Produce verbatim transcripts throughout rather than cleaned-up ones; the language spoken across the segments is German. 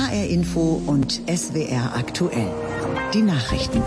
H R Info und S W R aktuell. Die Nachrichten.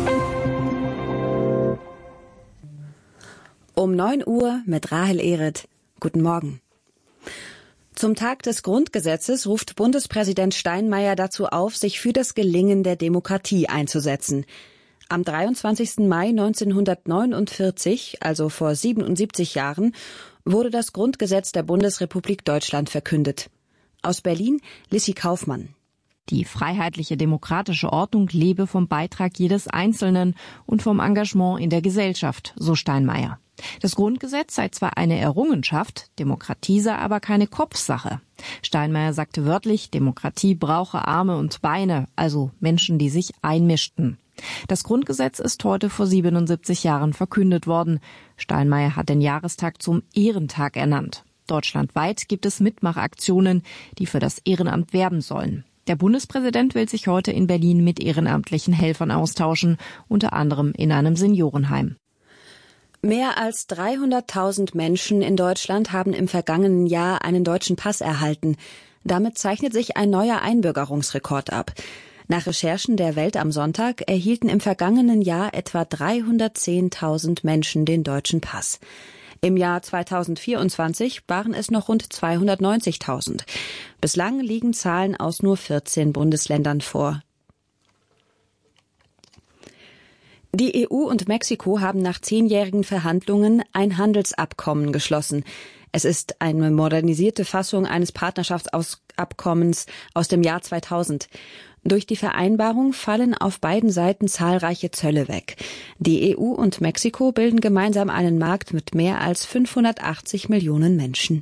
Um neun Uhr mit Rahel Ehret. Guten Morgen. Zum Tag des Grundgesetzes ruft Bundespräsident Steinmeier dazu auf, sich für das Gelingen der Demokratie einzusetzen. Am dreiundzwanzigsten Mai neunzehnhundertneunundvierzig, also vor siebenundsiebzig Jahren, wurde das Grundgesetz der Bundesrepublik Deutschland verkündet. Aus Berlin, Lissy Kaufmann. Die freiheitliche demokratische Ordnung lebe vom Beitrag jedes Einzelnen und vom Engagement in der Gesellschaft, so Steinmeier. Das Grundgesetz sei zwar eine Errungenschaft, Demokratie sei aber keine Kopfsache. Steinmeier sagte wörtlich, Demokratie brauche Arme und Beine, also Menschen, die sich einmischten. Das Grundgesetz ist heute vor siebenundsiebzig Jahren verkündet worden. Steinmeier hat den Jahrestag zum Ehrentag ernannt. Deutschlandweit gibt es Mitmachaktionen, die für das Ehrenamt werben sollen. Der Bundespräsident will sich heute in Berlin mit ehrenamtlichen Helfern austauschen, unter anderem in einem Seniorenheim. Mehr als dreihunderttausend Menschen in Deutschland haben im vergangenen Jahr einen deutschen Pass erhalten. Damit zeichnet sich ein neuer Einbürgerungsrekord ab. Nach Recherchen der Welt am Sonntag erhielten im vergangenen Jahr etwa dreihundertzehntausend Menschen den deutschen Pass. Im Jahr zweitausendvierundzwanzig waren es noch rund zweihundertneunzigtausend. Bislang liegen Zahlen aus nur vierzehn Bundesländern vor. Die E U und Mexiko haben nach zehnjährigen Verhandlungen ein Handelsabkommen geschlossen. Es ist eine modernisierte Fassung eines Partnerschaftsabkommens aus dem Jahr zweitausend. Durch die Vereinbarung fallen auf beiden Seiten zahlreiche Zölle weg. Die E U und Mexiko bilden gemeinsam einen Markt mit mehr als fünfhundertachtzig Millionen Menschen.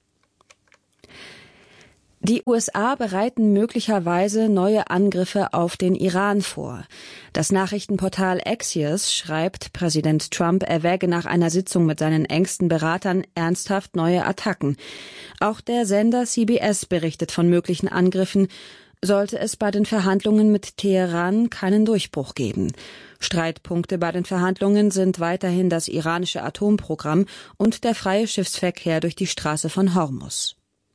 Die U S A bereiten möglicherweise neue Angriffe auf den Iran vor. Das Nachrichtenportal Axios schreibt, Präsident Trump erwäge nach einer Sitzung mit seinen engsten Beratern ernsthaft neue Attacken. Auch der Sender C B S berichtet von möglichen Angriffen, sollte es bei den Verhandlungen mit Teheran keinen Durchbruch geben. Streitpunkte bei den Verhandlungen sind weiterhin das iranische Atomprogramm und der freie Schiffsverkehr durch die Straße von Hormuz.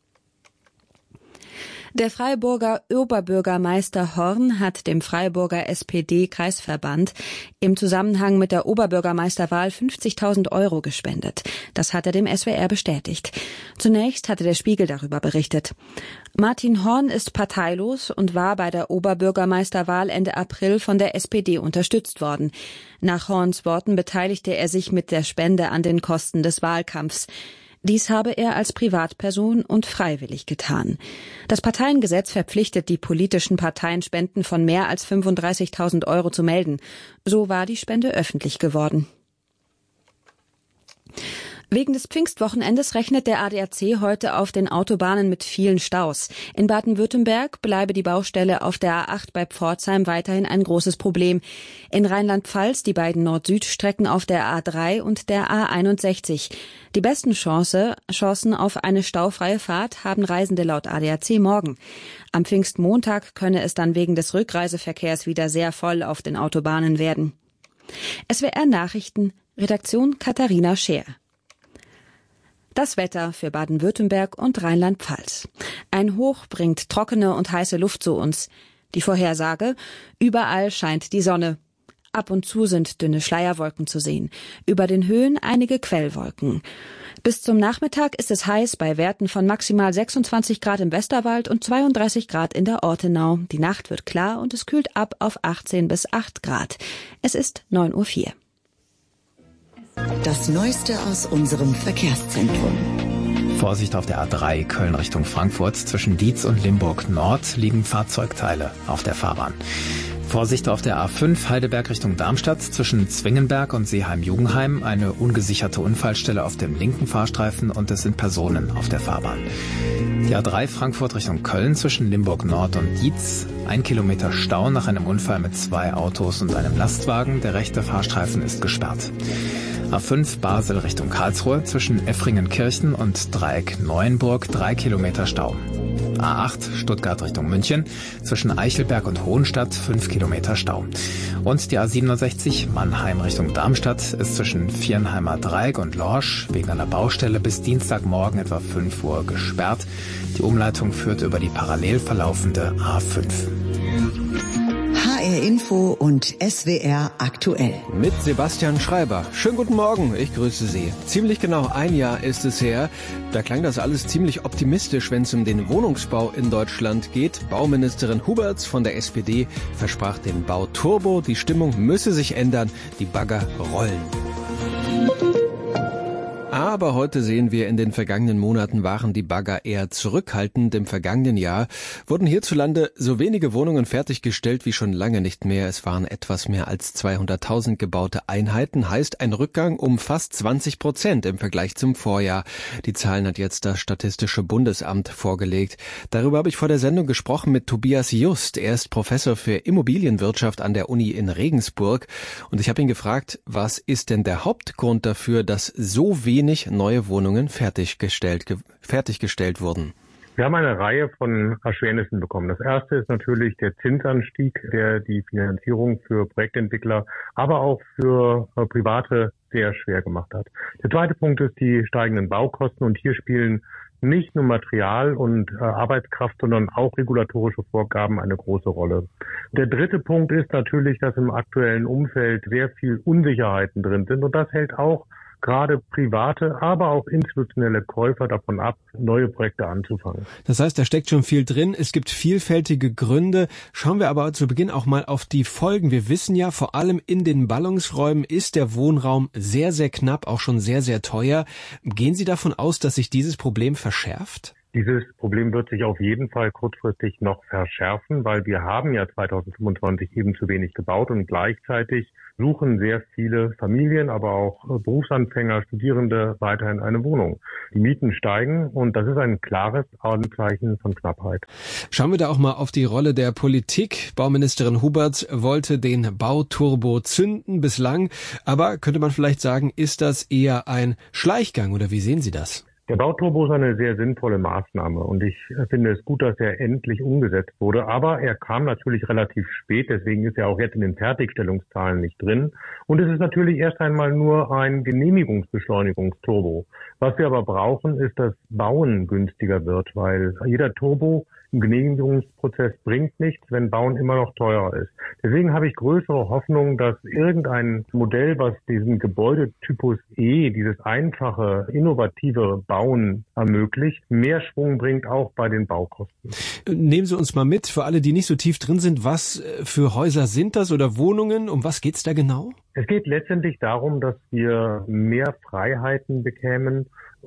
Der Freiburger Oberbürgermeister Horn hat dem Freiburger S P D-Kreisverband im Zusammenhang mit der Oberbürgermeisterwahl fünfzigtausend Euro gespendet. Das hat er dem S W R bestätigt. Zunächst hatte der Spiegel darüber berichtet. Martin Horn ist parteilos und war bei der Oberbürgermeisterwahl Ende April von der S P D unterstützt worden. Nach Horns Worten beteiligte er sich mit der Spende an den Kosten des Wahlkampfs. Dies habe er als Privatperson und freiwillig getan. Das Parteiengesetz verpflichtet die politischen Parteien, Spenden von mehr als fünfunddreißigtausend Euro zu melden. So war die Spende öffentlich geworden. Wegen des Pfingstwochenendes rechnet der A D A C heute auf den Autobahnen mit vielen Staus. In Baden-Württemberg bleibe die Baustelle auf der A acht bei Pforzheim weiterhin ein großes Problem. In Rheinland-Pfalz die beiden Nord-Süd-Strecken auf der A drei und der A einundsechzig. Die besten Chance, Chancen auf eine staufreie Fahrt haben Reisende laut A D A C morgen. Am Pfingstmontag könne es dann wegen des Rückreiseverkehrs wieder sehr voll auf den Autobahnen werden. S W R Nachrichten, Redaktion Katharina Scheer. Das Wetter für Baden-Württemberg und Rheinland-Pfalz. Ein Hoch bringt trockene und heiße Luft zu uns. Die Vorhersage: Überall scheint die Sonne. Ab und zu sind dünne Schleierwolken zu sehen. Über den Höhen einige Quellwolken. Bis zum Nachmittag ist es heiß bei Werten von maximal sechsundzwanzig Grad im Westerwald und zweiunddreißig Grad in der Ortenau. Die Nacht wird klar und es kühlt ab auf achtzehn bis acht Grad. Es ist neun Uhr vier. Das Neueste aus unserem Verkehrszentrum. Vorsicht auf der A drei Köln Richtung Frankfurt. Zwischen Dietz und Limburg Nord liegen Fahrzeugteile auf der Fahrbahn. Vorsicht auf der A fünf Heidelberg Richtung Darmstadt. Zwischen Zwingenberg und Seeheim-Jugendheim eine ungesicherte Unfallstelle auf dem linken Fahrstreifen und es sind Personen auf der Fahrbahn. Die A drei Frankfurt Richtung Köln zwischen Limburg Nord und Dietz. Ein Kilometer Stau nach einem Unfall mit zwei Autos und einem Lastwagen. Der rechte Fahrstreifen ist gesperrt. A fünf Basel Richtung Karlsruhe zwischen Effringenkirchen und Dreieck Neuenburg drei Kilometer Stau. A acht Stuttgart Richtung München, zwischen Eichelberg und Hohenstadt fünf Kilometer Stau. Und die A siebenundsechzig Mannheim Richtung Darmstadt ist zwischen Viernheimer Dreieck und Lorsch wegen einer Baustelle bis Dienstagmorgen etwa fünf Uhr gesperrt. Die Umleitung führt über die parallel verlaufende A fünf. H R Info und S W R aktuell. Mit Sebastian Schreiber. Schönen guten Morgen, ich grüße Sie. Ziemlich genau ein Jahr ist es her. Da klang das alles ziemlich optimistisch, wenn es um den Wohnungsbau in Deutschland geht. Bauministerin Huberts von der S P D versprach den Bauturbo. Die Stimmung müsse sich ändern, die Bagger rollen. Aber heute sehen wir, in den vergangenen Monaten waren die Bagger eher zurückhaltend. Im vergangenen Jahr wurden hierzulande so wenige Wohnungen fertiggestellt wie schon lange nicht mehr. Es waren etwas mehr als zweihunderttausend gebaute Einheiten, heißt ein Rückgang um fast zwanzig Prozent im Vergleich zum Vorjahr. Die Zahlen hat jetzt das Statistische Bundesamt vorgelegt. Darüber habe ich vor der Sendung gesprochen mit Tobias Just. Er ist Professor für Immobilienwirtschaft an der Uni in Regensburg. Und ich habe ihn gefragt, was ist denn der Hauptgrund dafür, dass so wenig neue Wohnungen fertiggestellt, ge- fertiggestellt wurden? Wir haben eine Reihe von Erschwernissen bekommen. Das erste ist natürlich der Zinsanstieg, der die Finanzierung für Projektentwickler, aber auch für äh, Private sehr schwer gemacht hat. Der zweite Punkt ist die steigenden Baukosten, und hier spielen nicht nur Material und äh, Arbeitskraft, sondern auch regulatorische Vorgaben eine große Rolle. Der dritte Punkt ist natürlich, dass im aktuellen Umfeld sehr viel Unsicherheiten drin sind, und das hält auch gerade private, aber auch institutionelle Käufer davon ab, neue Projekte anzufangen. Das heißt, da steckt schon viel drin. Es gibt vielfältige Gründe. Schauen wir aber zu Beginn auch mal auf die Folgen. Wir wissen ja, vor allem in den Ballungsräumen ist der Wohnraum sehr, sehr knapp, auch schon sehr, sehr teuer. Gehen Sie davon aus, dass sich dieses Problem verschärft? Dieses Problem wird sich auf jeden Fall kurzfristig noch verschärfen, weil wir haben ja zweitausendfünfundzwanzig eben zu wenig gebaut, und gleichzeitig suchen sehr viele Familien, aber auch Berufsanfänger, Studierende weiterhin eine Wohnung. Die Mieten steigen, und das ist ein klares Anzeichen von Knappheit. Schauen wir da auch mal auf die Rolle der Politik. Bauministerin Huberts wollte den Bauturbo zünden bislang, aber könnte man vielleicht sagen, ist das eher ein Schleichgang, oder wie sehen Sie das? Der Bauturbo ist eine sehr sinnvolle Maßnahme, und ich finde es gut, dass er endlich umgesetzt wurde. Aber er kam natürlich relativ spät, deswegen ist er auch jetzt in den Fertigstellungszahlen nicht drin. Und es ist natürlich erst einmal nur ein Genehmigungsbeschleunigungsturbo. Was wir aber brauchen, ist, dass Bauen günstiger wird, weil jeder Turbo im Genehmigungsprozess bringt nichts, wenn Bauen immer noch teurer ist. Deswegen habe ich größere Hoffnung, dass irgendein Modell, was diesen Gebäudetypus E, dieses einfache, innovative Bauen ermöglicht, mehr Schwung bringt, auch bei den Baukosten. Nehmen Sie uns mal mit, für alle, die nicht so tief drin sind, was für Häuser sind das oder Wohnungen? Um was geht's da genau? Es geht letztendlich darum, dass wir mehr Freiheiten bekämen,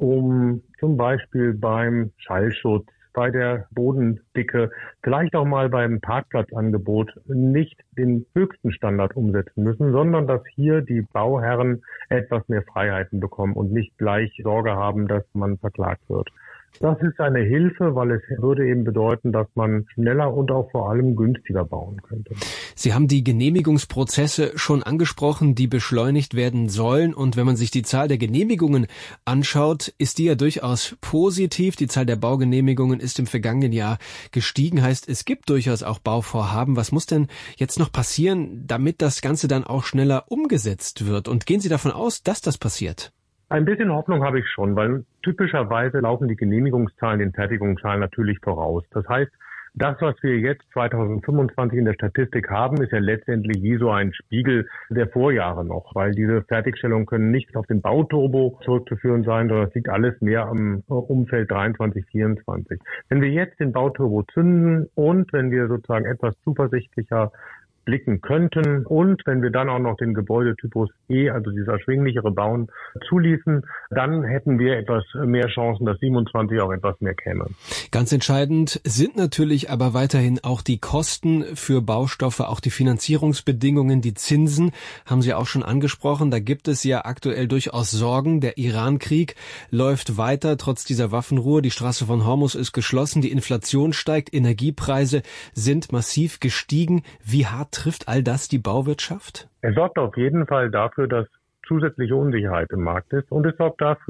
um zum Beispiel beim Schallschutz, bei der Bodendicke, vielleicht auch mal beim Parkplatzangebot nicht den höchsten Standard umsetzen müssen, sondern dass hier die Bauherren etwas mehr Freiheiten bekommen und nicht gleich Sorge haben, dass man verklagt wird. Das ist eine Hilfe, weil es würde eben bedeuten, dass man schneller und auch vor allem günstiger bauen könnte. Sie haben die Genehmigungsprozesse schon angesprochen, die beschleunigt werden sollen. Und wenn man sich die Zahl der Genehmigungen anschaut, ist die ja durchaus positiv. Die Zahl der Baugenehmigungen ist im vergangenen Jahr gestiegen. Heißt, es gibt durchaus auch Bauvorhaben. Was muss denn jetzt noch passieren, damit das Ganze dann auch schneller umgesetzt wird? Und gehen Sie davon aus, dass das passiert? Ein bisschen Hoffnung habe ich schon, weil typischerweise laufen die Genehmigungszahlen den Fertigungszahlen natürlich voraus. Das heißt, das, was wir jetzt zweitausendfünfundzwanzig in der Statistik haben, ist ja letztendlich wie so ein Spiegel der Vorjahre noch, weil diese Fertigstellungen können nicht auf den Bauturbo zurückzuführen sein, sondern es liegt alles mehr am Umfeld dreiundzwanzig, vierundzwanzig. Wenn wir jetzt den Bauturbo zünden und wenn wir sozusagen etwas zuversichtlicher blicken könnten und wenn wir dann auch noch den Gebäudetypus E, also dieses erschwinglichere Bauen, zuließen, dann hätten wir etwas mehr Chancen, dass siebenundzwanzig auch etwas mehr käme. Ganz entscheidend sind natürlich aber weiterhin auch die Kosten für Baustoffe, auch die Finanzierungsbedingungen, die Zinsen, haben Sie auch schon angesprochen. Da gibt es ja aktuell durchaus Sorgen. Der Iran-Krieg läuft weiter, trotz dieser Waffenruhe. Die Straße von Hormuz ist geschlossen, die Inflation steigt, Energiepreise sind massiv gestiegen. Wie hart trifft all das die Bauwirtschaft? Es sorgt auf jeden Fall dafür, dass zusätzliche Unsicherheit im Markt ist, und es sorgt dafür,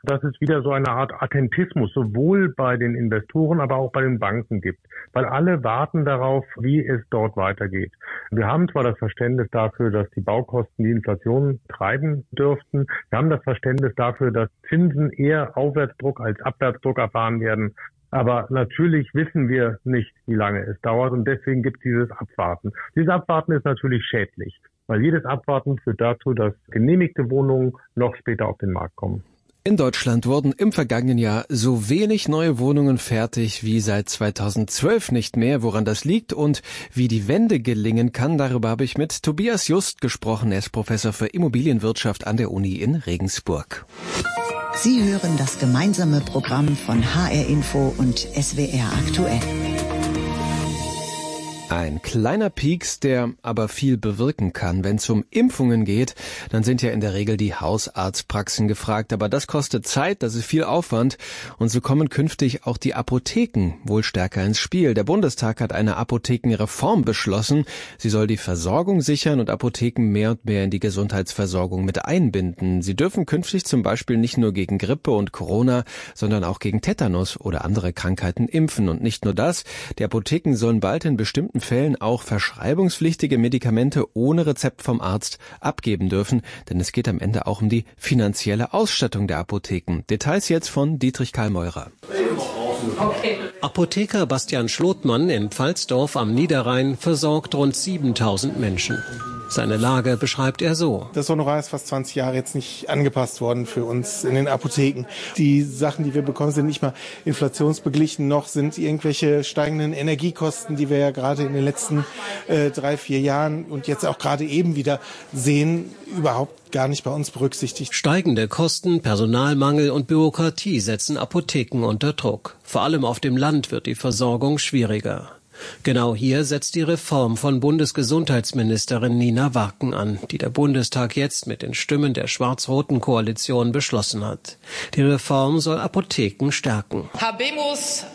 dass es wieder so eine Art Attentismus sowohl bei den Investoren, aber auch bei den Banken gibt. Weil alle warten darauf, wie es dort weitergeht. Wir haben zwar das Verständnis dafür, dass die Baukosten die Inflation treiben dürften. Wir haben das Verständnis dafür, dass Zinsen eher Aufwärtsdruck als Abwärtsdruck erfahren werden. Aber natürlich wissen wir nicht, wie lange es dauert und deswegen gibt es dieses Abwarten. Dieses Abwarten ist natürlich schädlich, weil jedes Abwarten führt dazu, dass genehmigte Wohnungen noch später auf den Markt kommen. In Deutschland wurden im vergangenen Jahr so wenig neue Wohnungen fertig wie seit zweitausendzwölf nicht mehr. Woran das liegt und wie die Wende gelingen kann, darüber habe ich mit Tobias Just gesprochen. Er ist Professor für Immobilienwirtschaft an der Uni in Regensburg. Sie hören das gemeinsame Programm von H R Info und S W R Aktuell. Ein kleiner Pieks, der aber viel bewirken kann. Wenn es um Impfungen geht, dann sind ja in der Regel die Hausarztpraxen gefragt. Aber das kostet Zeit, das ist viel Aufwand. Und so kommen künftig auch die Apotheken wohl stärker ins Spiel. Der Bundestag hat eine Apothekenreform beschlossen. Sie soll die Versorgung sichern und Apotheken mehr und mehr in die Gesundheitsversorgung mit einbinden. Sie dürfen künftig zum Beispiel nicht nur gegen Grippe und Corona, sondern auch gegen Tetanus oder andere Krankheiten impfen. Und nicht nur das, die Apotheken sollen bald in bestimmten Fällen auch verschreibungspflichtige Medikamente ohne Rezept vom Arzt abgeben dürfen, denn es geht am Ende auch um die finanzielle Ausstattung der Apotheken. Details jetzt von Dietrich Karl-Meurer. Okay. Apotheker Bastian Schlotmann in Pfalzdorf am Niederrhein versorgt rund siebentausend Menschen. Seine Lage beschreibt er so. Das Honorar ist fast zwanzig Jahre jetzt nicht angepasst worden für uns in den Apotheken. Die Sachen, die wir bekommen, sind nicht mal inflationsbeglichen, noch sind irgendwelche steigenden Energiekosten, die wir ja gerade in den letzten äh, drei, vier Jahren und jetzt auch gerade eben wieder sehen, überhaupt gar nicht bei uns berücksichtigt. Steigende Kosten, Personalmangel und Bürokratie setzen Apotheken unter Druck. Vor allem auf dem Land wird die Versorgung schwieriger. Genau hier setzt die Reform von Bundesgesundheitsministerin Nina Warken an, die der Bundestag jetzt mit den Stimmen der schwarz-roten Koalition beschlossen hat. Die Reform soll Apotheken stärken. Habemus,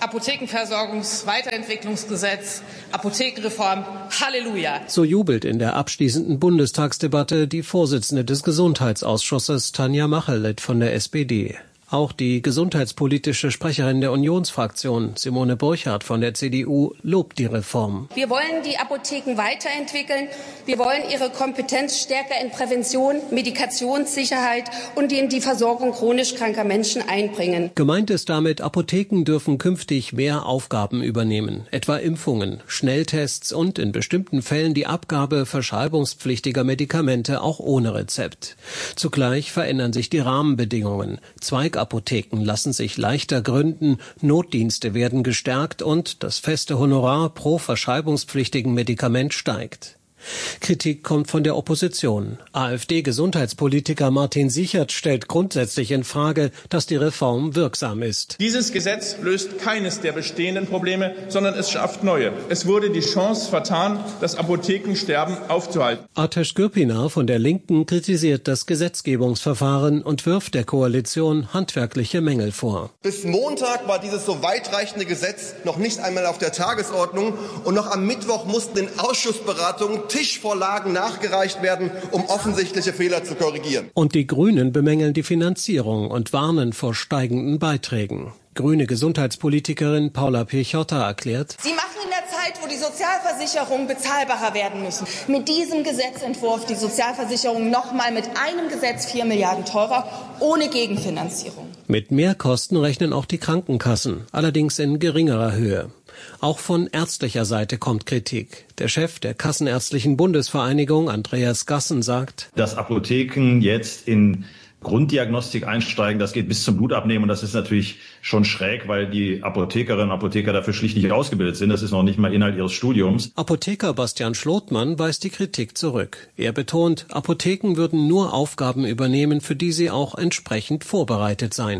Apothekenversorgungsweiterentwicklungsgesetz, Apothekenreform, Halleluja. So jubelt in der abschließenden Bundestagsdebatte die Vorsitzende des Gesundheitsausschusses Tanja Macheleit von der S P D. Auch die gesundheitspolitische Sprecherin der Unionsfraktion, Simone Burchardt von der C D U, lobt die Reform. Wir wollen die Apotheken weiterentwickeln. Wir wollen ihre Kompetenz stärker in Prävention, Medikationssicherheit und in die Versorgung chronisch kranker Menschen einbringen. Gemeint ist damit, Apotheken dürfen künftig mehr Aufgaben übernehmen, etwa Impfungen, Schnelltests und in bestimmten Fällen die Abgabe verschreibungspflichtiger Medikamente auch ohne Rezept. Zugleich verändern sich die Rahmenbedingungen. Zweig Apotheken lassen sich leichter gründen, Notdienste werden gestärkt und das feste Honorar pro verschreibungspflichtigen Medikament steigt. Kritik kommt von der Opposition. AfD-Gesundheitspolitiker Martin Sichert stellt grundsätzlich in Frage, dass die Reform wirksam ist. Dieses Gesetz löst keines der bestehenden Probleme, sondern es schafft neue. Es wurde die Chance vertan, das Apothekensterben aufzuhalten. Artesh Gürpinar von der Linken kritisiert das Gesetzgebungsverfahren und wirft der Koalition handwerkliche Mängel vor. Bis Montag war dieses so weitreichende Gesetz noch nicht einmal auf der Tagesordnung und noch am Mittwoch mussten in Ausschussberatungen Tischvorlagen nachgereicht werden, um offensichtliche Fehler zu korrigieren. Und die Grünen bemängeln die Finanzierung und warnen vor steigenden Beiträgen. Grüne Gesundheitspolitikerin Paula Piechota erklärt: Sie machen in der Zeit, wo die Sozialversicherungen bezahlbarer werden müssen, mit diesem Gesetzentwurf die Sozialversicherung noch mal mit einem Gesetz vier Milliarden teurer, ohne Gegenfinanzierung. Mit Mehrkosten rechnen auch die Krankenkassen, allerdings in geringerer Höhe. Auch von ärztlicher Seite kommt Kritik. Der Chef der Kassenärztlichen Bundesvereinigung, Andreas Gassen, sagt: Dass Apotheken jetzt in Grunddiagnostik einsteigen, das geht bis zum Blutabnehmen und das ist natürlich schon schräg, weil die Apothekerinnen und Apotheker dafür schlicht nicht ausgebildet sind. Das ist noch nicht mal Inhalt ihres Studiums. Apotheker Bastian Schlotmann weist die Kritik zurück. Er betont, Apotheken würden nur Aufgaben übernehmen, für die sie auch entsprechend vorbereitet seien.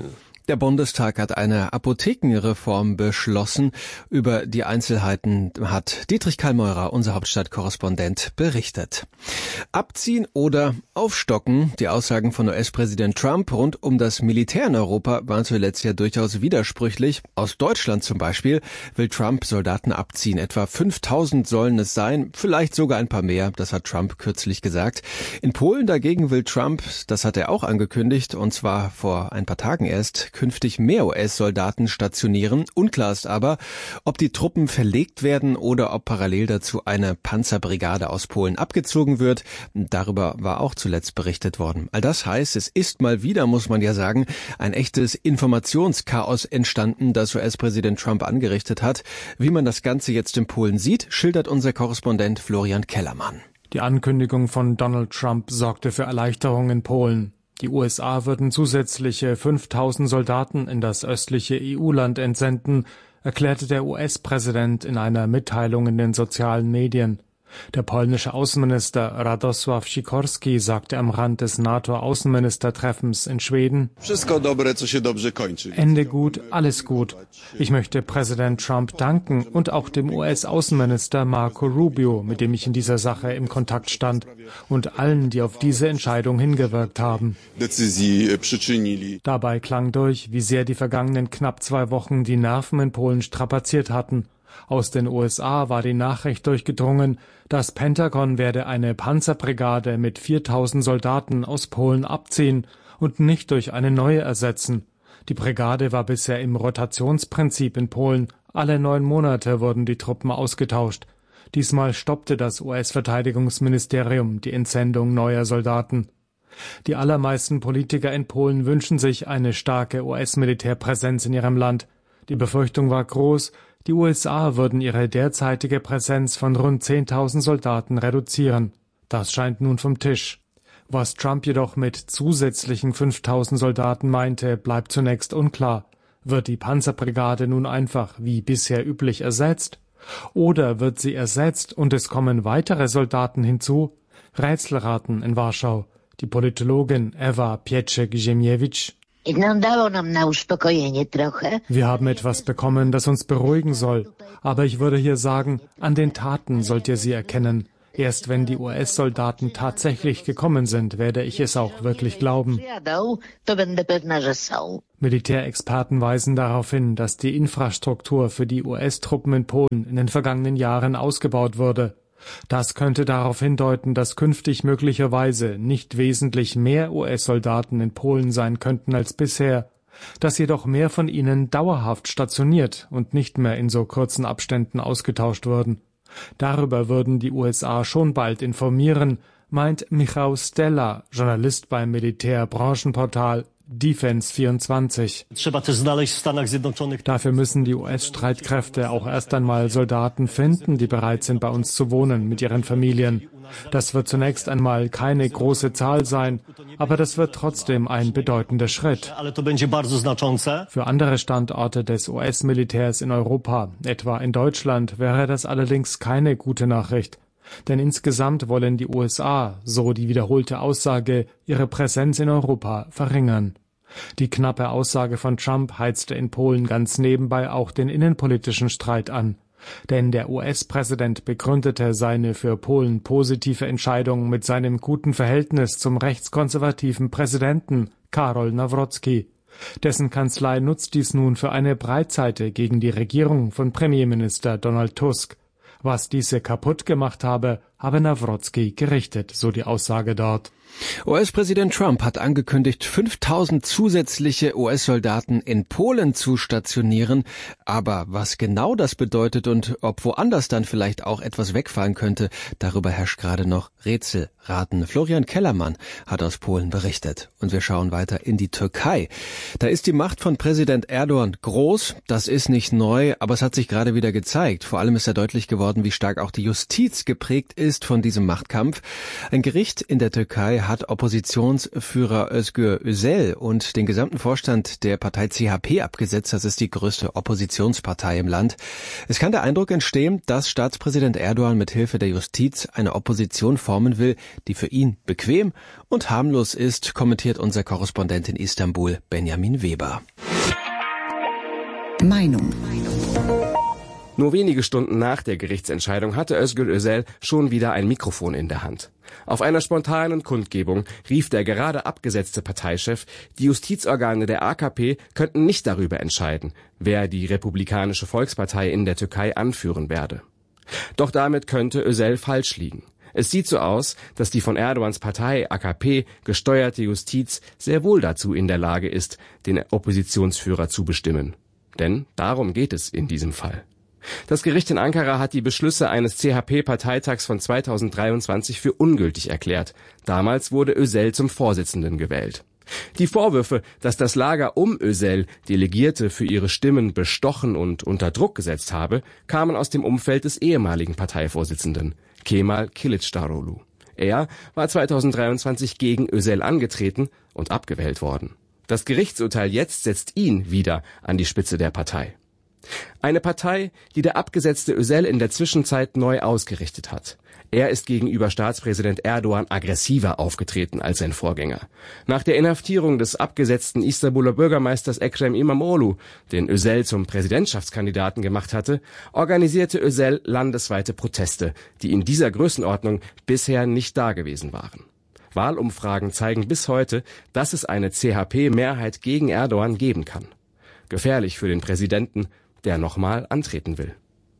Der Bundestag hat eine Apothekenreform beschlossen. Über die Einzelheiten hat Dietrich Kallmeurer, unser Hauptstadtkorrespondent, berichtet. Abziehen oder aufstocken? Die Aussagen von U S-Präsident Trump rund um das Militär in Europa waren zuletzt ja durchaus widersprüchlich. Aus Deutschland zum Beispiel will Trump Soldaten abziehen. Etwa fünftausend sollen es sein, vielleicht sogar ein paar mehr. Das hat Trump kürzlich gesagt. In Polen dagegen will Trump, das hat er auch angekündigt, und zwar vor ein paar Tagen erst, künftig mehr U S-Soldaten stationieren. Unklar ist aber, ob die Truppen verlegt werden oder ob parallel dazu eine Panzerbrigade aus Polen abgezogen wird. Darüber war auch zuletzt berichtet worden. All das heißt, es ist mal wieder, muss man ja sagen, ein echtes Informationschaos entstanden, das U S-Präsident Trump angerichtet hat. Wie man das Ganze jetzt in Polen sieht, schildert unser Korrespondent Florian Kellermann. Die Ankündigung von Donald Trump sorgte für Erleichterung in Polen. Die U S A würden zusätzliche fünftausend Soldaten in das östliche E U-Land entsenden, erklärte der U S-Präsident in einer Mitteilung in den sozialen Medien. Der polnische Außenminister Radosław Sikorski sagte am Rand des NATO-Außenministertreffens in Schweden: Ende gut, alles gut. Ich möchte Präsident Trump danken und auch dem U S-Außenminister Marco Rubio, mit dem ich in dieser Sache im Kontakt stand, und allen, die auf diese Entscheidung hingewirkt haben. Dabei klang durch, wie sehr die vergangenen knapp zwei Wochen die Nerven in Polen strapaziert hatten. Aus den U S A war die Nachricht durchgedrungen, das Pentagon werde eine Panzerbrigade mit viertausend Soldaten aus Polen abziehen und nicht durch eine neue ersetzen. Die Brigade war bisher im Rotationsprinzip in Polen. Alle neun Monate wurden die Truppen ausgetauscht. Diesmal stoppte das U S-Verteidigungsministerium die Entsendung neuer Soldaten. Die allermeisten Politiker in Polen wünschen sich eine starke U S-Militärpräsenz in ihrem Land. Die Befürchtung war groß, die U S A würden ihre derzeitige Präsenz von rund zehntausend Soldaten reduzieren. Das scheint nun vom Tisch. Was Trump jedoch mit zusätzlichen fünftausend Soldaten meinte, bleibt zunächst unklar. Wird die Panzerbrigade nun einfach wie bisher üblich ersetzt? Oder wird sie ersetzt und es kommen weitere Soldaten hinzu? Rätselraten in Warschau. Die Politologin Ewa Pietrzak-Ziemiewicz: Wir haben etwas bekommen, das uns beruhigen soll. Aber ich würde hier sagen, an den Taten sollt ihr sie erkennen. Erst wenn die U S-Soldaten tatsächlich gekommen sind, werde ich es auch wirklich glauben. Militärexperten weisen darauf hin, dass die Infrastruktur für die U S-Truppen in Polen in den vergangenen Jahren ausgebaut wurde. Das könnte darauf hindeuten, dass künftig möglicherweise nicht wesentlich mehr U S-Soldaten in Polen sein könnten als bisher, dass jedoch mehr von ihnen dauerhaft stationiert und nicht mehr in so kurzen Abständen ausgetauscht würden. Darüber würden die U S A schon bald informieren, meint Michał Stella, Journalist beim Militärbranchenportal Defense vierundzwanzig. Dafür müssen die U S-Streitkräfte auch erst einmal Soldaten finden, die bereit sind, bei uns zu wohnen, mit ihren Familien. Das wird zunächst einmal keine große Zahl sein, aber das wird trotzdem ein bedeutender Schritt. Für andere Standorte des U S-Militärs in Europa, etwa in Deutschland, wäre das allerdings keine gute Nachricht. Denn insgesamt wollen die U S A, so die wiederholte Aussage, ihre Präsenz in Europa verringern. Die knappe Aussage von Trump heizte in Polen ganz nebenbei auch den innenpolitischen Streit an. Denn der U S-Präsident begründete seine für Polen positive Entscheidung mit seinem guten Verhältnis zum rechtskonservativen Präsidenten Karol Nawrocki. Dessen Kanzlei nutzt dies nun für eine Breitseite gegen die Regierung von Premierminister Donald Tusk. Was diese kaputt gemacht habe, habe Nawrocki gerichtet, so die Aussage dort. U S-Präsident Trump hat angekündigt, fünftausend zusätzliche U S-Soldaten in Polen zu stationieren. Aber was genau das bedeutet und ob woanders dann vielleicht auch etwas wegfallen könnte, darüber herrscht gerade noch Rätselraten. Florian Kellermann hat aus Polen berichtet. Und wir schauen weiter in die Türkei. Da ist die Macht von Präsident Erdogan groß. Das ist nicht neu, aber es hat sich gerade wieder gezeigt. Vor allem ist ja deutlich geworden, wie stark auch die Justiz geprägt ist ist von diesem Machtkampf. Ein Gericht in der Türkei hat Oppositionsführer Özgür Özel und den gesamten Vorstand der Partei C H P abgesetzt. Das ist die größte Oppositionspartei im Land. Es kann der Eindruck entstehen, dass Staatspräsident Erdogan mit Hilfe der Justiz eine Opposition formen will, die für ihn bequem und harmlos ist, kommentiert unser Korrespondent in Istanbul, Benjamin Weber. Meinung. Nur wenige Stunden nach der Gerichtsentscheidung hatte Özgür Özel schon wieder ein Mikrofon in der Hand. Auf einer spontanen Kundgebung rief der gerade abgesetzte Parteichef, die Justizorgane der A K P könnten nicht darüber entscheiden, wer die Republikanische Volkspartei in der Türkei anführen werde. Doch damit könnte Özel falsch liegen. Es sieht so aus, dass die von Erdogans Partei A K P gesteuerte Justiz sehr wohl dazu in der Lage ist, den Oppositionsführer zu bestimmen. Denn darum geht es in diesem Fall. Das Gericht in Ankara hat die Beschlüsse eines C H P-Parteitags von zweitausenddreiundzwanzig für ungültig erklärt. Damals wurde Özel zum Vorsitzenden gewählt. Die Vorwürfe, dass das Lager um Özel Delegierte für ihre Stimmen bestochen und unter Druck gesetzt habe, kamen aus dem Umfeld des ehemaligen Parteivorsitzenden, Kemal Kılıçdaroğlu. Er war zweitausenddreiundzwanzig gegen Özel angetreten und abgewählt worden. Das Gerichtsurteil jetzt setzt ihn wieder an die Spitze der Partei. Eine Partei, die der abgesetzte Özel in der Zwischenzeit neu ausgerichtet hat. Er ist gegenüber Staatspräsident Erdogan aggressiver aufgetreten als sein Vorgänger. Nach der Inhaftierung des abgesetzten Istanbuler Bürgermeisters Ekrem İmamoğlu, den Özel zum Präsidentschaftskandidaten gemacht hatte, organisierte Özel landesweite Proteste, die in dieser Größenordnung bisher nicht dagewesen waren. Wahlumfragen zeigen bis heute, dass es eine C H P-Mehrheit gegen Erdogan geben kann. Gefährlich für den Präsidenten, der nochmal antreten will.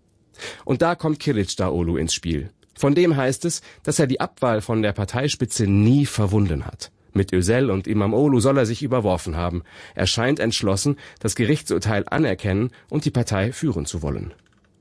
Und da kommt Kılıçdaroğlu ins Spiel. Von dem heißt es, dass er die Abwahl von der Parteispitze nie verwunden hat. Mit Özel und İmamoğlu soll er sich überworfen haben. Er scheint entschlossen, das Gerichtsurteil anerkennen und die Partei führen zu wollen.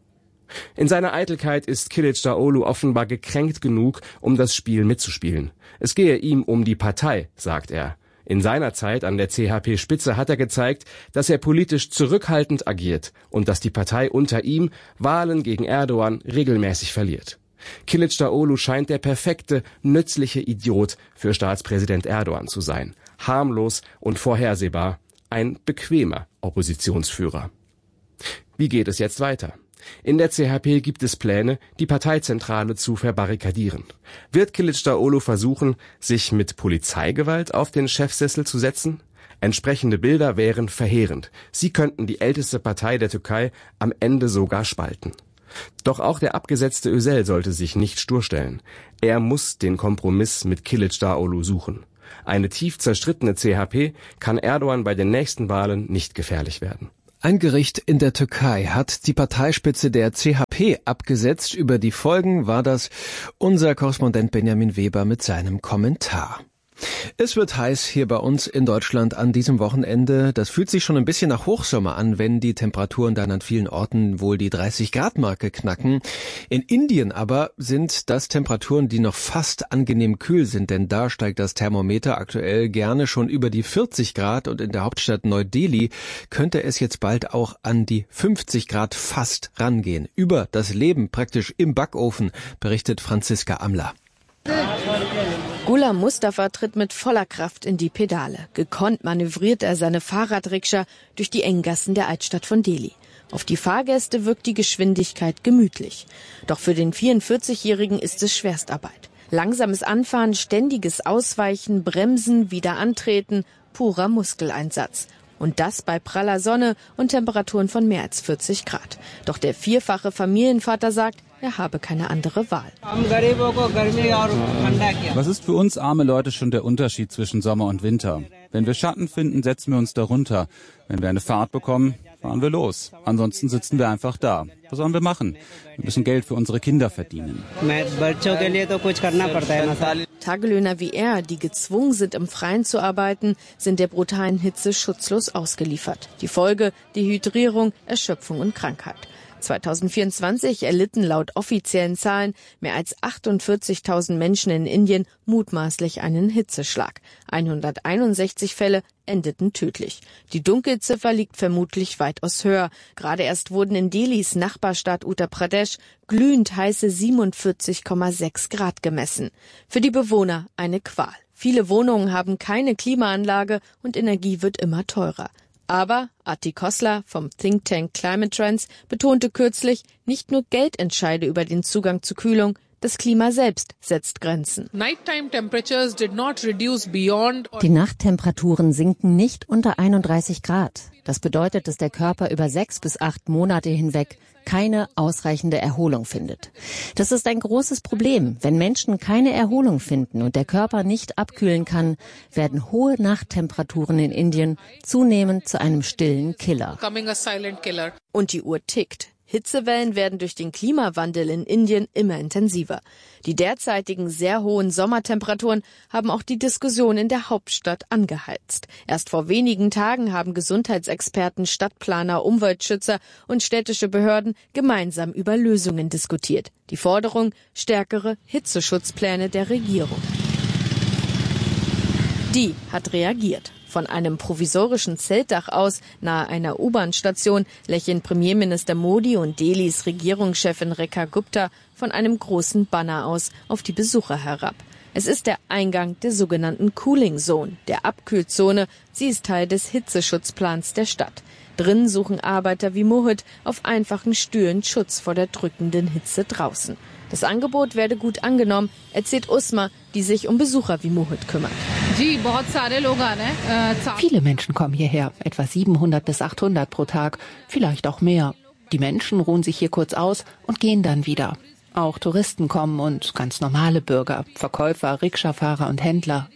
In seiner Eitelkeit ist Kılıçdaroğlu offenbar gekränkt genug, um das Spiel mitzuspielen. Es gehe ihm um die Partei, sagt er. In seiner Zeit an der C H P-Spitze hat er gezeigt, dass er politisch zurückhaltend agiert und dass die Partei unter ihm Wahlen gegen Erdogan regelmäßig verliert. Kılıçdaroğlu scheint der perfekte, nützliche Idiot für Staatspräsident Erdogan zu sein. Harmlos und vorhersehbar. Ein bequemer Oppositionsführer. Wie geht es jetzt weiter? In der C H P gibt es Pläne, die Parteizentrale zu verbarrikadieren. Wird Kılıçdaroğlu versuchen, sich mit Polizeigewalt auf den Chefsessel zu setzen? Entsprechende Bilder wären verheerend. Sie könnten die älteste Partei der Türkei am Ende sogar spalten. Doch auch der abgesetzte Özel sollte sich nicht stur stellen. Er muss den Kompromiss mit Kılıçdaroğlu suchen. Eine tief zerstrittene C H P kann Erdogan bei den nächsten Wahlen nicht gefährlich werden. Ein Gericht in der Türkei hat die Parteispitze der C H P abgesetzt. Über die Folgen war das unser Korrespondent Benjamin Weber mit seinem Kommentar. Es wird heiß hier bei uns in Deutschland an diesem Wochenende. Das fühlt sich schon ein bisschen nach Hochsommer an, wenn die Temperaturen dann an vielen Orten wohl die dreißig Grad Marke knacken. In Indien aber sind das Temperaturen, die noch fast angenehm kühl sind, denn da steigt das Thermometer aktuell gerne schon über die vierzig Grad und in der Hauptstadt Neu-Delhi könnte es jetzt bald auch an die fünfzig Grad fast rangehen. Über das Leben praktisch im Backofen berichtet Franziska Amler. Ghulam Mustafa tritt mit voller Kraft in die Pedale. Gekonnt manövriert er seine Fahrradrikscha durch die engen Gassen der Altstadt von Delhi. Auf die Fahrgäste wirkt die Geschwindigkeit gemütlich. Doch für den vierundvierzigjährigen ist es Schwerstarbeit. Langsames Anfahren, ständiges Ausweichen, Bremsen, wieder antreten, purer Muskeleinsatz. Und das bei praller Sonne und Temperaturen von mehr als vierzig Grad. Doch der vierfache Familienvater sagt, er habe keine andere Wahl. Was ist für uns arme Leute schon der Unterschied zwischen Sommer und Winter? Wenn wir Schatten finden, setzen wir uns darunter. Wenn wir eine Fahrt bekommen, fahren wir los. Ansonsten sitzen wir einfach da. Was sollen wir machen? Wir müssen Geld für unsere Kinder verdienen. Tagelöhner wie er, die gezwungen sind, im Freien zu arbeiten, sind der brutalen Hitze schutzlos ausgeliefert. Die Folge: Dehydrierung, Erschöpfung und Krankheit. zweitausendvierundzwanzig erlitten laut offiziellen Zahlen mehr als achtundvierzigtausend Menschen in Indien mutmaßlich einen Hitzeschlag. hunderteinundsechzig Fälle endeten tödlich. Die Dunkelziffer liegt vermutlich weitaus höher. Gerade erst wurden in Delhis Nachbarstadt Uttar Pradesh glühend heiße siebenundvierzig Komma sechs Grad gemessen. Für die Bewohner eine Qual. Viele Wohnungen haben keine Klimaanlage und Energie wird immer teurer. Aber Ati Khosla vom Think Tank Climate Trends betonte kürzlich, nicht nur Geld entscheide über den Zugang zu Kühlung, das Klima selbst setzt Grenzen. Die Nachttemperaturen sinken nicht unter einunddreißig Grad. Das bedeutet, dass der Körper über sechs bis acht Monate hinweg keine ausreichende Erholung findet. Das ist ein großes Problem. Wenn Menschen keine Erholung finden und der Körper nicht abkühlen kann, werden hohe Nachttemperaturen in Indien zunehmend zu einem stillen Killer. Und die Uhr tickt. Hitzewellen werden durch den Klimawandel in Indien immer intensiver. Die derzeitigen sehr hohen Sommertemperaturen haben auch die Diskussion in der Hauptstadt angeheizt. Erst vor wenigen Tagen haben Gesundheitsexperten, Stadtplaner, Umweltschützer und städtische Behörden gemeinsam über Lösungen diskutiert. Die Forderung: stärkere Hitzeschutzpläne der Regierung. Die hat reagiert. Von einem provisorischen Zeltdach aus nahe einer U-Bahn-Station lächeln Premierminister Modi und Delhis Regierungschefin Rekha Gupta von einem großen Banner aus auf die Besucher herab. Es ist der Eingang der sogenannten Cooling Zone, der Abkühlzone. Sie ist Teil des Hitzeschutzplans der Stadt. Drin suchen Arbeiter wie Mohit auf einfachen Stühlen Schutz vor der drückenden Hitze draußen. Das Angebot werde gut angenommen, erzählt Usma, die sich um Besucher wie Mohit kümmert. Viele Menschen kommen hierher, etwa siebenhundert bis achthundert pro Tag, vielleicht auch mehr. Die Menschen ruhen sich hier kurz aus und gehen dann wieder. Auch Touristen kommen und ganz normale Bürger, Verkäufer, Rikscha-Fahrer und Händler.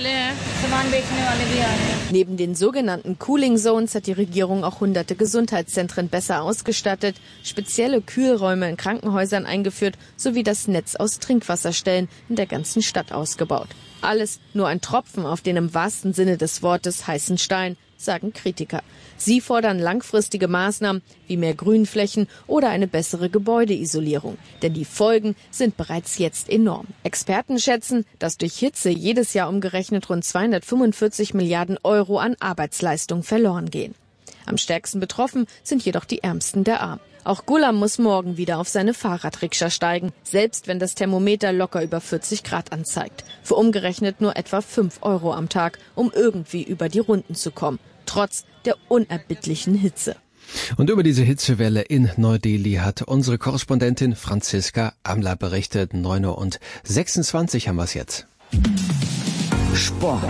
Neben den sogenannten Cooling Zones hat die Regierung auch hunderte Gesundheitszentren besser ausgestattet, spezielle Kühlräume in Krankenhäusern eingeführt sowie das Netz aus Trinkwasserstellen in der ganzen Stadt ausgebaut. Alles nur ein Tropfen auf den im wahrsten Sinne des Wortes heißen Stein, sagen Kritiker. Sie fordern langfristige Maßnahmen wie mehr Grünflächen oder eine bessere Gebäudeisolierung. Denn die Folgen sind bereits jetzt enorm. Experten schätzen, dass durch Hitze jedes Jahr umgerechnet rund zweihundertfünfundvierzig Milliarden Euro an Arbeitsleistung verloren gehen. Am stärksten betroffen sind jedoch die Ärmsten der Armen. Auch Gulam muss morgen wieder auf seine Fahrradrikscha steigen, selbst wenn das Thermometer locker über vierzig Grad anzeigt. Für umgerechnet nur etwa fünf Euro am Tag, um irgendwie über die Runden zu kommen. Trotz der unerbittlichen Hitze. Und über diese Hitzewelle in Neu-Delhi hat unsere Korrespondentin Franziska Amler berichtet. neun Uhr sechsundzwanzig haben wir es jetzt. Sport.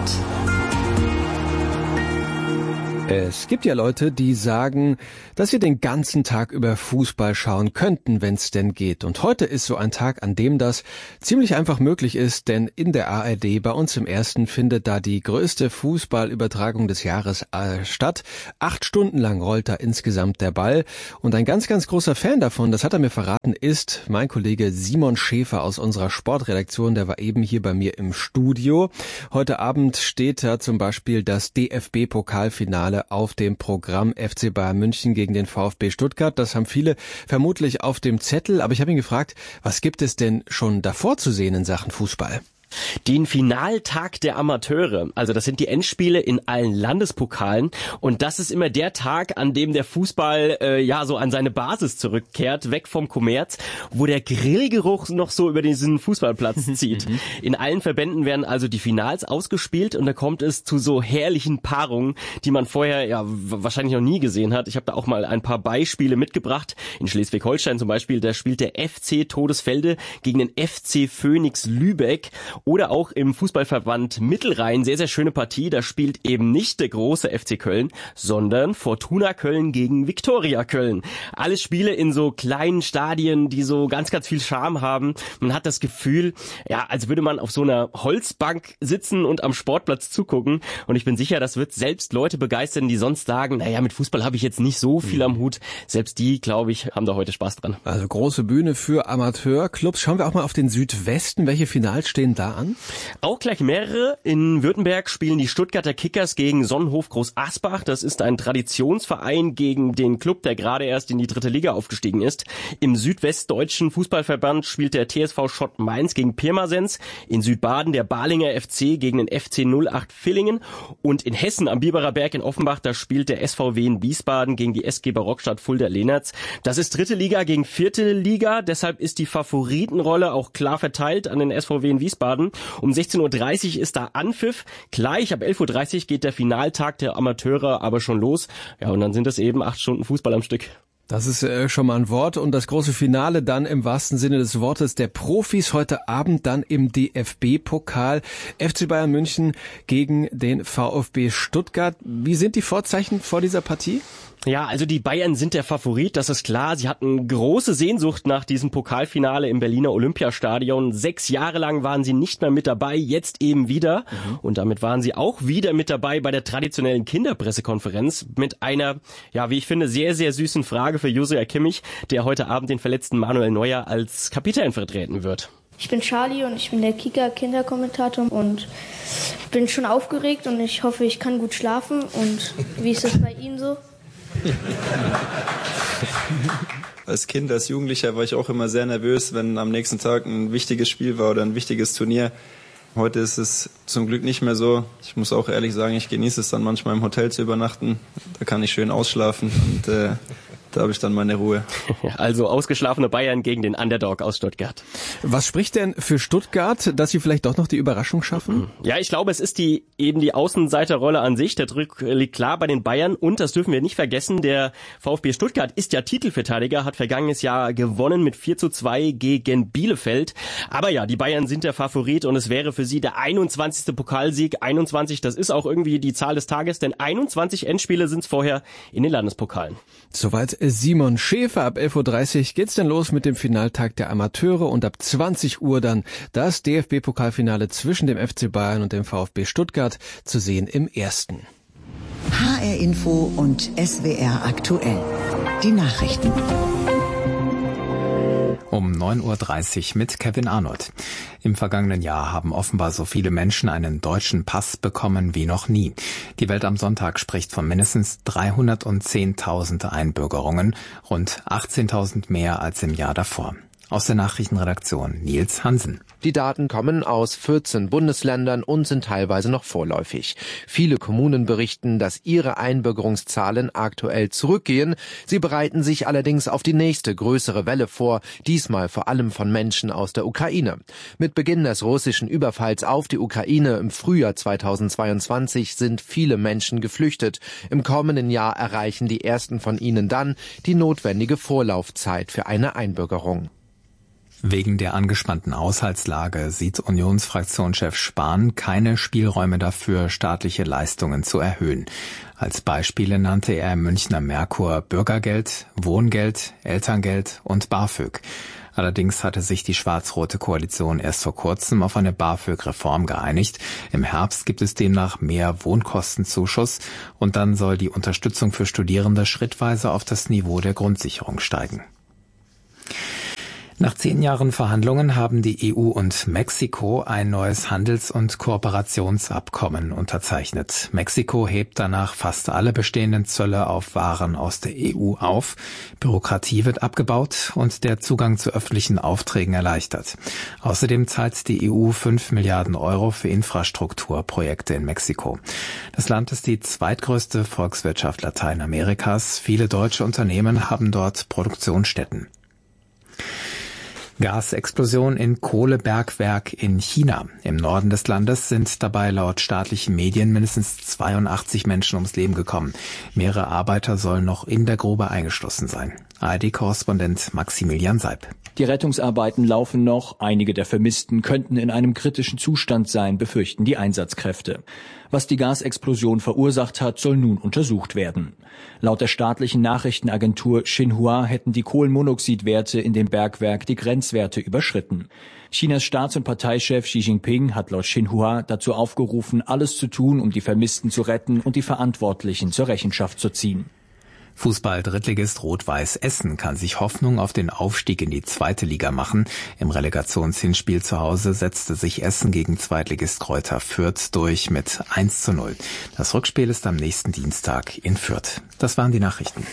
Es gibt ja Leute, die sagen, dass sie den ganzen Tag über Fußball schauen könnten, wenn es denn geht. Und heute ist so ein Tag, an dem das ziemlich einfach möglich ist, denn in der A R D bei uns im Ersten findet da die größte Fußballübertragung des Jahres äh, statt. Acht Stunden lang rollt da insgesamt der Ball. Und ein ganz, ganz großer Fan davon, das hat er mir verraten, ist mein Kollege Simon Schäfer aus unserer Sportredaktion. Der war eben hier bei mir im Studio. Heute Abend steht da zum Beispiel das D F B-Pokalfinale auf dem Programm. F C Bayern München gegen den VfB Stuttgart. Das haben viele vermutlich auf dem Zettel. Aber ich habe ihn gefragt, was gibt es denn schon davor zu sehen in Sachen Fußball? Den Finaltag der Amateure, also das sind die Endspiele in allen Landespokalen und das ist immer der Tag, an dem der Fußball äh, ja so an seine Basis zurückkehrt, weg vom Kommerz, wo der Grillgeruch noch so über diesen Fußballplatz zieht. In allen Verbänden werden also die Finals ausgespielt und da kommt es zu so herrlichen Paarungen, die man vorher ja wahrscheinlich noch nie gesehen hat. Ich habe da auch mal ein paar Beispiele mitgebracht. In Schleswig-Holstein zum Beispiel, da spielt der F C Todesfelde gegen den F C Phoenix Lübeck. Oder auch im Fußballverband Mittelrhein, sehr, sehr schöne Partie. Da spielt eben nicht der große F C Köln, sondern Fortuna Köln gegen Viktoria Köln. Alles Spiele in so kleinen Stadien, die so ganz, ganz viel Charme haben. Man hat das Gefühl, ja, als würde man auf so einer Holzbank sitzen und am Sportplatz zugucken. Und ich bin sicher, das wird selbst Leute begeistern, die sonst sagen, naja, mit Fußball habe ich jetzt nicht so viel am Hut. Selbst die, glaube ich, haben da heute Spaß dran. Also große Bühne für Amateurclubs. Schauen wir auch mal auf den Südwesten. Welche Finals stehen da da an? Auch gleich mehrere. In Württemberg spielen die Stuttgarter Kickers gegen Sonnenhof Groß Asbach. Das ist ein Traditionsverein gegen den Club, der gerade erst in die dritte Liga aufgestiegen ist. Im südwestdeutschen Fußballverband spielt der T S V Schott Mainz gegen Pirmasens. In Südbaden der Balinger F C gegen den F C null acht Villingen. Und in Hessen am Biberer Berg in Offenbach, da spielt der S V W in Wiesbaden gegen die S G Barockstadt Fulda-Lehnertz. Das ist dritte Liga gegen vierte Liga. Deshalb ist die Favoritenrolle auch klar verteilt an den S V W in Wiesbaden. Um sechzehn Uhr dreißig ist da Anpfiff. Gleich ab elf Uhr dreißig geht der Finaltag der Amateure aber schon los. Ja, und dann sind es eben acht Stunden Fußball am Stück. Das ist äh, schon mal ein Wort. Und das große Finale dann im wahrsten Sinne des Wortes der Profis heute Abend dann im D F B-Pokal. F C Bayern München gegen den VfB Stuttgart. Wie sind die Vorzeichen vor dieser Partie? Ja, also die Bayern sind der Favorit, das ist klar. Sie hatten große Sehnsucht nach diesem Pokalfinale im Berliner Olympiastadion. Sechs Jahre lang waren sie nicht mehr mit dabei, jetzt eben wieder. Mhm. Und damit waren sie auch wieder mit dabei bei der traditionellen Kinderpressekonferenz mit einer, ja, wie ich finde, sehr, sehr süßen Frage für Joshua Kimmich, der heute Abend den verletzten Manuel Neuer als Kapitän vertreten wird. Ich bin Charlie und ich bin der Kicker-Kinderkommentator und bin schon aufgeregt und ich hoffe, ich kann gut schlafen. Und wie ist es bei Ihnen so? Als Kind, als Jugendlicher war ich auch immer sehr nervös, wenn am nächsten Tag ein wichtiges Spiel war oder ein wichtiges Turnier. Heute ist es zum Glück nicht mehr so. Ich muss auch ehrlich sagen, ich genieße es dann manchmal im Hotel zu übernachten. Da kann ich schön ausschlafen und äh, da habe ich dann meine Ruhe. Also ausgeschlafene Bayern gegen den Underdog aus Stuttgart. Was spricht denn für Stuttgart, dass sie vielleicht doch noch die Überraschung schaffen? Ja, ich glaube, es ist die eben die Außenseiterrolle an sich. Der Druck liegt klar bei den Bayern. Und das dürfen wir nicht vergessen, der VfB Stuttgart ist ja Titelverteidiger, hat vergangenes Jahr gewonnen mit vier zu zwei gegen Bielefeld. Aber ja, die Bayern sind der Favorit und es wäre für sie der einundzwanzigste Pokalsieg. einundzwanzig, das ist auch irgendwie die Zahl des Tages, denn einundzwanzig Endspiele sind es vorher in den Landespokalen. Soweit Simon Schäfer. Ab elf Uhr dreißig geht's dann los mit dem Finaltag der Amateure und ab zwanzig Uhr dann das D F B-Pokalfinale zwischen dem F C Bayern und dem VfB Stuttgart zu sehen im ersten. H R Info und S W R aktuell. Die Nachrichten. Um neun Uhr dreißig mit Kevin Arnold. Im vergangenen Jahr haben offenbar so viele Menschen einen deutschen Pass bekommen wie noch nie. Die Welt am Sonntag spricht von mindestens dreihundertzehntausend Einbürgerungen, rund achtzehntausend mehr als im Jahr davor. Aus der Nachrichtenredaktion Nils Hansen. Die Daten kommen aus vierzehn Bundesländern und sind teilweise noch vorläufig. Viele Kommunen berichten, dass ihre Einbürgerungszahlen aktuell zurückgehen. Sie bereiten sich allerdings auf die nächste größere Welle vor, diesmal vor allem von Menschen aus der Ukraine. Mit Beginn des russischen Überfalls auf die Ukraine im Frühjahr zweitausendzweiundzwanzig sind viele Menschen geflüchtet. Im kommenden Jahr erreichen die ersten von ihnen dann die notwendige Vorlaufzeit für eine Einbürgerung. Wegen der angespannten Haushaltslage sieht Unionsfraktionschef Spahn keine Spielräume dafür, staatliche Leistungen zu erhöhen. Als Beispiele nannte er im Münchner Merkur Bürgergeld, Wohngeld, Elterngeld und BAföG. Allerdings hatte sich die schwarz-rote Koalition erst vor kurzem auf eine BAföG-Reform geeinigt. Im Herbst gibt es demnach mehr Wohnkostenzuschuss und dann soll die Unterstützung für Studierende schrittweise auf das Niveau der Grundsicherung steigen. Nach zehn Jahren Verhandlungen haben die E U und Mexiko ein neues Handels- und Kooperationsabkommen unterzeichnet. Mexiko hebt danach fast alle bestehenden Zölle auf Waren aus der E U auf. Bürokratie wird abgebaut und der Zugang zu öffentlichen Aufträgen erleichtert. Außerdem zahlt die E U fünf Milliarden Euro für Infrastrukturprojekte in Mexiko. Das Land ist die zweitgrößte Volkswirtschaft Lateinamerikas. Viele deutsche Unternehmen haben dort Produktionsstätten. Gasexplosion in Kohlebergwerk in China. Im Norden des Landes sind dabei laut staatlichen Medien mindestens zweiundachtzig Menschen ums Leben gekommen. Mehrere Arbeiter sollen noch in der Grube eingeschlossen sein. A R D-Korrespondent Maximilian Seib. Die Rettungsarbeiten laufen noch. Einige der Vermissten könnten in einem kritischen Zustand sein, befürchten die Einsatzkräfte. Was die Gasexplosion verursacht hat, soll nun untersucht werden. Laut der staatlichen Nachrichtenagentur Xinhua hätten die Kohlenmonoxidwerte in dem Bergwerk die Grenzwerte überschritten. Chinas Staats- und Parteichef Xi Jinping hat laut Xinhua dazu aufgerufen, alles zu tun, um die Vermissten zu retten und die Verantwortlichen zur Rechenschaft zu ziehen. Fußball-Drittligist Rot-Weiß Essen kann sich Hoffnung auf den Aufstieg in die zweite Liga machen. Im Relegationshinspiel zu Hause setzte sich Essen gegen Zweitligist Greuther Fürth durch mit eins zu null. Das Rückspiel ist am nächsten Dienstag in Fürth. Das waren die Nachrichten.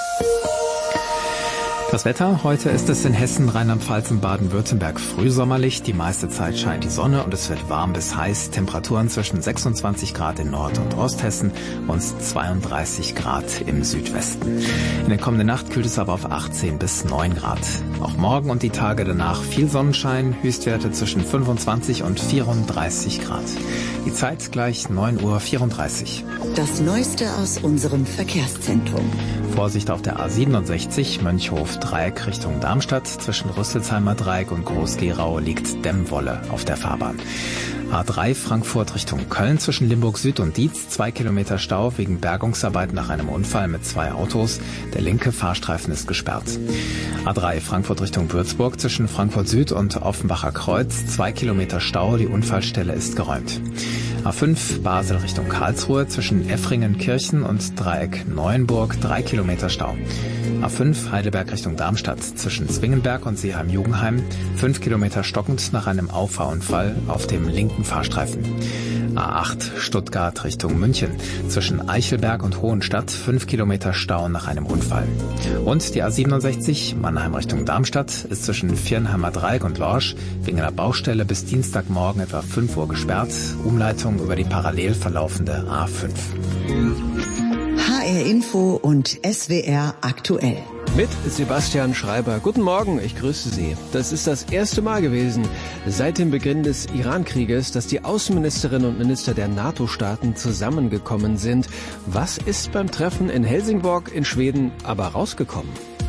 Das Wetter. Heute ist es in Hessen, Rheinland-Pfalz und Baden-Württemberg frühsommerlich. Die meiste Zeit scheint die Sonne und es wird warm bis heiß. Temperaturen zwischen sechsundzwanzig Grad in Nord- und Osthessen und zweiunddreißig Grad im Südwesten. In der kommenden Nacht kühlt es aber auf achtzehn bis neun Grad. Auch morgen und die Tage danach viel Sonnenschein, Höchstwerte zwischen fünfundzwanzig und vierunddreißig Grad. Die Zeit gleich neun Uhr vierunddreißig. Das Neueste aus unserem Verkehrszentrum. Vorsicht auf der A siebenundsechzig, Mönchhof-Dreieck Richtung Darmstadt. Zwischen Rüsselsheimer Dreieck und Groß-Gerau liegt Dämmwolle auf der Fahrbahn. A drei Frankfurt Richtung Köln zwischen Limburg Süd und Dietz. Zwei Kilometer Stau wegen Bergungsarbeit nach einem Unfall mit zwei Autos. Der linke Fahrstreifen ist gesperrt. A drei Frankfurt Richtung Würzburg zwischen Frankfurt Süd und Offenbacher Kreuz. Zwei Kilometer Stau, die Unfallstelle ist geräumt. A fünf Basel Richtung Karlsruhe zwischen Effringen-Kirchen und Dreieck Neuenburg. Drei Kilometer Stau. A fünf Heidelberg Richtung Darmstadt zwischen Zwingenberg und Seeheim-Jugenheim. Fünf Kilometer stockend nach einem Auffahrunfall auf dem linken Fahrstreifen. A acht Stuttgart Richtung München zwischen Eichelberg und Hohenstadt. Fünf Kilometer Stau nach einem Unfall. Und die A siebenundsechzig Mannheim Richtung Darmstadt ist zwischen Viernheimer Dreieck und Lorsch wegen einer Baustelle bis Dienstagmorgen etwa fünf Uhr gesperrt. Umleitung über die parallel verlaufende A fünf. H R Info und S W R aktuell. Mit Sebastian Schreiber. Guten Morgen, ich grüße Sie. Das ist das erste Mal gewesen seit dem Beginn des Iran-Krieges, dass die Außenministerinnen und Minister der NATO-Staaten zusammengekommen sind. Was ist beim Treffen in Helsingborg in Schweden aber rausgekommen?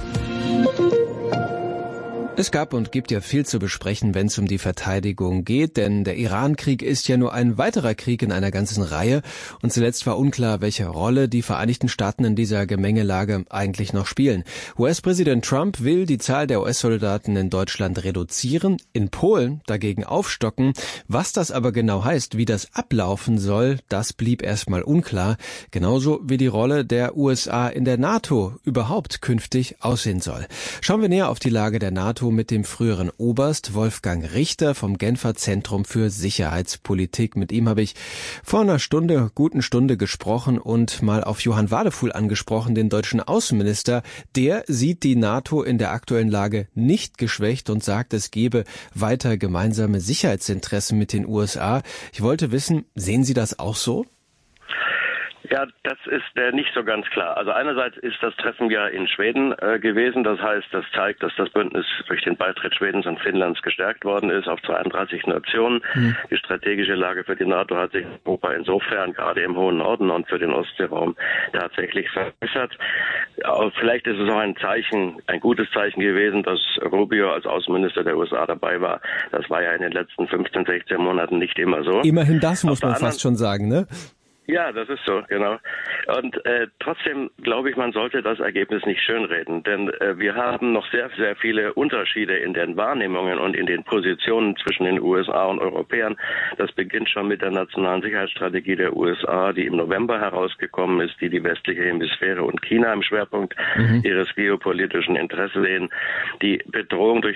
Es gab und gibt ja viel zu besprechen, wenn es um die Verteidigung geht, denn der Iran-Krieg ist ja nur ein weiterer Krieg in einer ganzen Reihe und zuletzt war unklar, welche Rolle die Vereinigten Staaten in dieser Gemengelage eigentlich noch spielen. U S-Präsident Trump will die Zahl der U S-Soldaten in Deutschland reduzieren, in Polen dagegen aufstocken. Was das aber genau heißt, wie das ablaufen soll, das blieb erstmal unklar, genauso wie die Rolle der U S A in der NATO überhaupt künftig aussehen soll. Schauen wir näher auf die Lage der NATO mit dem früheren Oberst Wolfgang Richter vom Genfer Zentrum für Sicherheitspolitik. Mit ihm habe ich vor einer Stunde, guten Stunde gesprochen und mal auf Johann Wadefuhl angesprochen, den deutschen Außenminister. Der sieht die NATO in der aktuellen Lage nicht geschwächt und sagt, es gebe weiter gemeinsame Sicherheitsinteressen mit den U S A. Ich wollte wissen, sehen Sie das auch so? Ja, das ist äh, nicht so ganz klar. Also einerseits ist das Treffen ja in Schweden äh, gewesen. Das heißt, das zeigt, dass das Bündnis durch den Beitritt Schwedens und Finnlands gestärkt worden ist auf zweiunddreißig Nationen. Mhm. Die strategische Lage für die NATO hat sich in Europa insofern gerade im hohen Norden und für den Ostseeraum tatsächlich verbessert. Aber vielleicht ist es auch ein Zeichen, ein gutes Zeichen gewesen, dass Rubio als Außenminister der U S A dabei war. Das war ja in den letzten fünfzehn, sechzehn Monaten nicht immer so. Immerhin das muss man fast schon sagen, ne? Ja, das ist so, genau. Und äh, trotzdem glaube ich, man sollte das Ergebnis nicht schönreden, denn äh, wir haben noch sehr, sehr viele Unterschiede in den Wahrnehmungen und in den Positionen zwischen den U S A und Europäern. Das beginnt schon mit der nationalen Sicherheitsstrategie der U S A, die im November herausgekommen ist, die die westliche Hemisphäre und China im Schwerpunkt mhm. ihres geopolitischen Interesses sehen. Die Bedrohung durch